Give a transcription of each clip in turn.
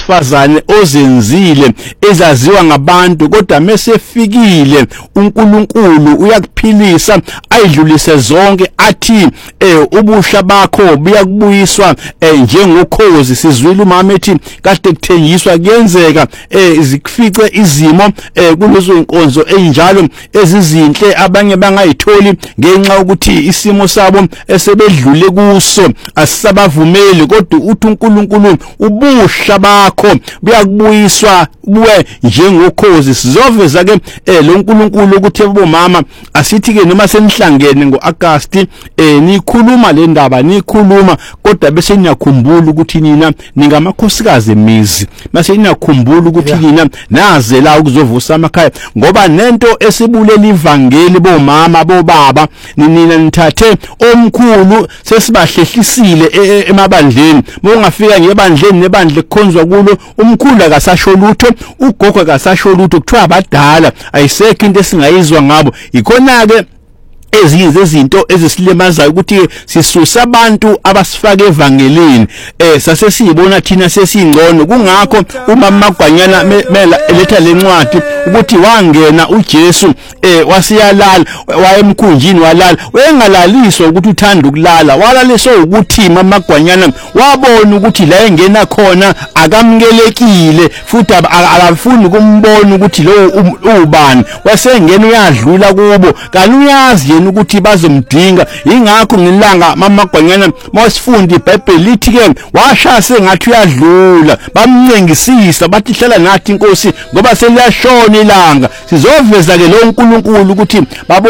wesifazane ozenzile ezaziwa ngabantu, kodwa mesefikile uNkulunkulu uyakuphilisa ayidlulise zonke, athi ubusha bakho buyakubuyiswa njengokhozi. Sizwile umama ethi kade kuthengiswa kuyenzeka zikufice izimo kulezo inkonzo enjalo ezizinhle abanye bangayitholi ngenxa ukuthi isimo sabo esebedlule kuso asisabavumeli, kodwa uthi uNkulunkulu ubusha bakho buyakubuyiswa buwe njengokhozi. Sizoveza ke lo uNkulunkulu ukuthi bomama asithi ke noma senihlangene ngoAugust nikhuluma le ndaba nikhuluma, kodwa bese niyakhumbula ukuthi nina ningamakhosikazi emizi, mase niyakhumbula ukuthi nina naze la ukuzovusa amakhaya, ngoba nento esibulela ivangeli bomama bobaba nina nithathe omkhulu sesibahlehlisile emabandleni. Mongafika ngebandleni nebandle kukhonzwa kulo umkhulu akasasho lutho, ugogo akasasho lutho, kuthiwa abadala ayisekho into esingayizwa ngabo. Ikhona ke ezinye zezinto ezisilimazayo ukuthi sisusa abantu abasifaka evangelini sase siyibona thina sesingcono. Kungakho uma Magwanyana mela eletha lencwadi ukuthi wangena uJesu wasiyalala wayemkhunjini walala, wayengalaliswa ukuthi uthanda ukulala, walaliswa ukuthi Magwanyana wabona ukuthi la engena khona akamkelekile futhi akafuni kumbona ukuthi lo ubani, wasengena uyadlula kubo kaluyazi ukuthi bazomdinga. Ingakho ngilanga Magwanyana mawasifunda iBhayibheli lithi ke washaya sengathi uyadlula, bamncengisisa bathi hlala nathi inkosi ngoba seliyashona ilanga. Sizoveza ke lo uNkulunkulu ukuthi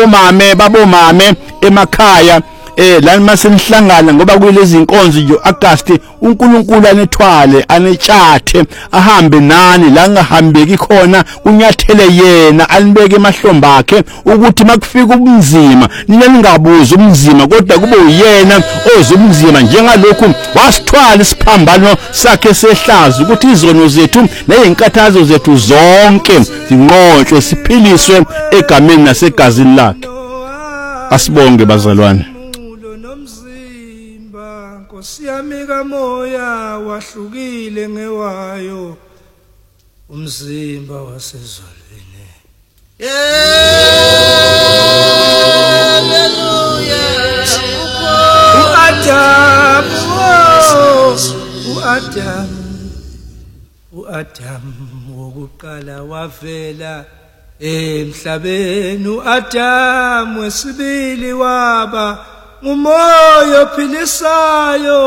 babomame emakhaya la masenihlangana ngoba kulezi inkonzo nje August uNkulunkulu anethwale anetshathe ahambe nani la ngahambeki khona, kunyathele yena alibeke emahlombe akhe ukuthi makufika ubunzima nina ningabuza ubunzima kodwa kube uyena ozubunzima. Njengalokhu wasithwala isiphambano sakhe sehlazo ukuthi izono zethu nezinkathazo zethu zonke zinqotshwe siphiliswe egameni nasegazini lakhe. Asibonge bazalwane. Siyamika moya wahlukile ngewayo umzimba wasezalweni. Hallelujah. uAdam wokuqala wavela emhlabeni, uAdam wesibili waba ngumoya ophilisayo.